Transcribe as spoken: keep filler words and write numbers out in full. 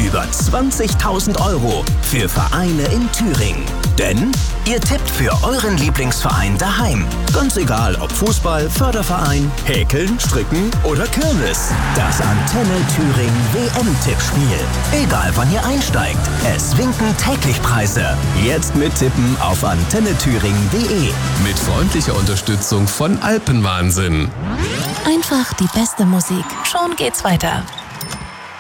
über zwanzigtausend Euro für Vereine in Thüringen. Denn ihr tippt für euren Lieblingsverein daheim. Ganz egal ob Fußball, Förderverein, Häkeln, Stricken oder Kirmes. Das Antenne Thüringen W M-Tippspiel. Egal wann ihr einsteigt, es winken täglich Preise. Jetzt mittippen auf antenne thüringen punkt de. Mit freundlicher Unterstützung von Alpenwahnsinn. Einfach die beste Musik. Schon geht's weiter.